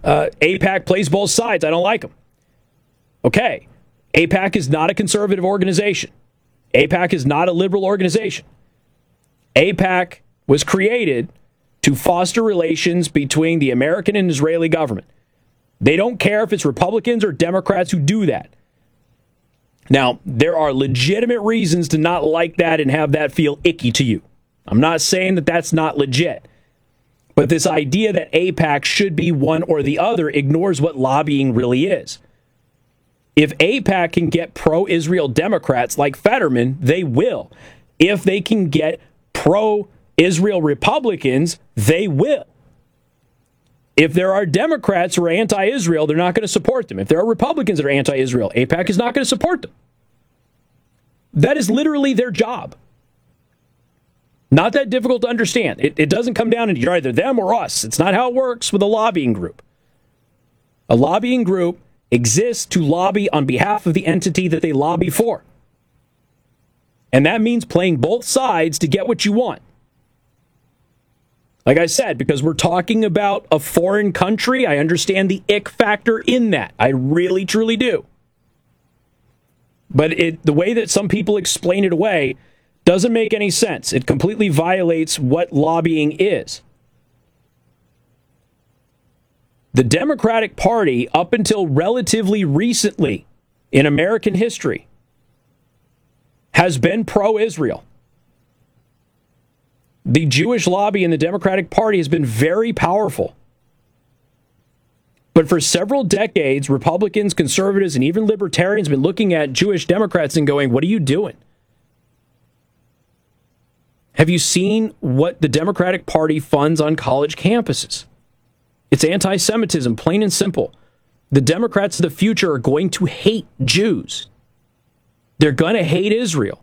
AIPAC plays both sides. I don't like them. Okay. AIPAC is not a conservative organization. AIPAC is not a liberal organization. AIPAC was created to foster relations between the American and Israeli government. They don't care if it's Republicans or Democrats who do that. Now, there are legitimate reasons to not like that and have that feel icky to you. I'm not saying that that's not legit. But this idea that AIPAC should be one or the other ignores what lobbying really is. If AIPAC can get pro-Israel Democrats like Fetterman, they will. If they can get pro-Israel Republicans, they will. If there are Democrats who are anti-Israel, they're not going to support them. If there are Republicans that are anti-Israel, AIPAC is not going to support them. That is literally their job. Not that difficult to understand. It doesn't come down to you're either them or us. It's not how it works with a lobbying group. A lobbying group exists to lobby on behalf of the entity that they lobby for. And that means playing both sides to get what you want. Like I said, because we're talking about a foreign country, I understand the ick factor in that. I really, truly do. But the way that some people explain it away doesn't make any sense. It completely violates what lobbying is. The Democratic Party, up until relatively recently in American history, has been pro-Israel. The Jewish lobby in the Democratic Party has been very powerful. But for several decades, Republicans, conservatives, and even libertarians have been looking at Jewish Democrats and going, what are you doing? Have you seen what the Democratic Party funds on college campuses? It's anti-Semitism, plain and simple. The Democrats of the future are going to hate Jews. They're going to hate Israel.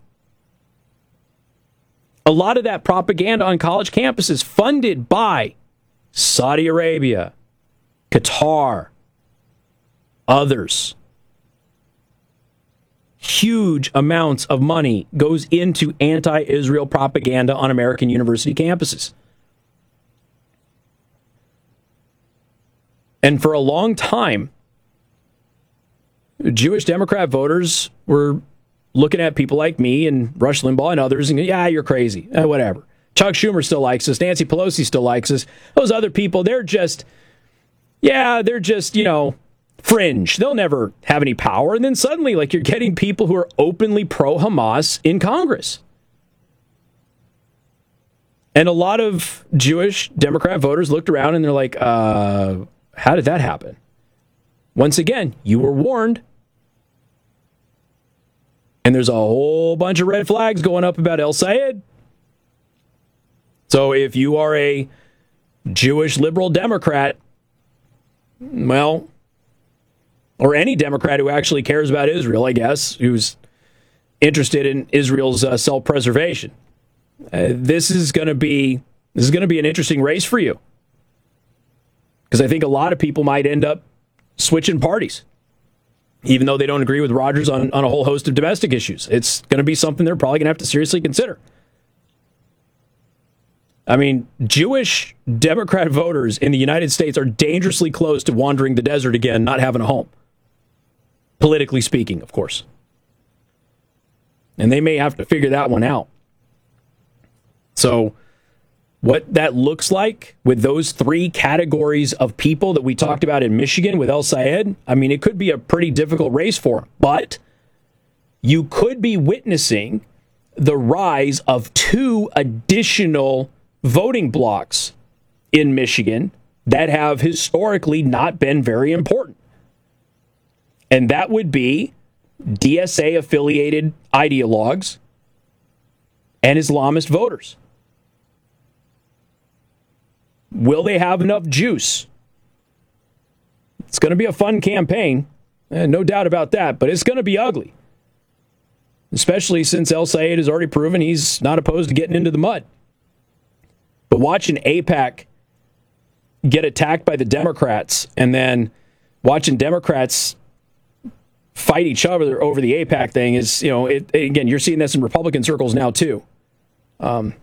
A lot of that propaganda on college campuses funded by Saudi Arabia, Qatar, others. Huge amounts of money goes into anti-Israel propaganda on American university campuses. And for a long time, Jewish Democrat voters were looking at people like me and Rush Limbaugh and others and going, yeah, you're crazy. Whatever. Chuck Schumer still likes us. Nancy Pelosi still likes us. Those other people, they're just, fringe. They'll never have any power. And then suddenly, you're getting people who are openly pro-Hamas in Congress. And a lot of Jewish Democrat voters looked around and they're like, how did that happen? Once again, you were warned. And there's a whole bunch of red flags going up about El Sayed. So if you are a Jewish liberal Democrat, well, or any Democrat who actually cares about Israel, I guess, who's interested in Israel's self-preservation, this is going to be an interesting race for you. Because I think a lot of people might end up switching parties, even though they don't agree with Rogers on a whole host of domestic issues. It's going to be something they're probably going to have to seriously consider. I mean, Jewish Democrat voters in the United States are dangerously close to wandering the desert again, not having a home. Politically speaking, of course. And they may have to figure that one out. So what that looks like with those three categories of people that we talked about in Michigan with El Sayed, I mean, it could be a pretty difficult race for him. But you could be witnessing the rise of two additional voting blocks in Michigan that have historically not been very important. And that would be DSA-affiliated ideologues and Islamist voters. Will they have enough juice? It's going to be a fun campaign, no doubt about that, but it's going to be ugly. Especially since El Sayed has already proven he's not opposed to getting into the mud. But watching AIPAC get attacked by the Democrats and then watching Democrats fight each other over the AIPAC thing is, again, you're seeing this in Republican circles now too.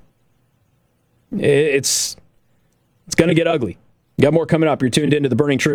It's going to get ugly. Got more coming up. You're tuned into The Burning Truth.